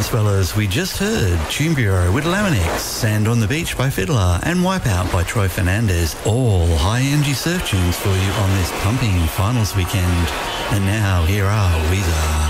as well as we just heard Tune Bureau with Laminix and On the Beach by Fiddler and Wipeout by Troy Fernandez, all high-energy surf tunes for you on this pumping finals weekend. And now here are Weezer.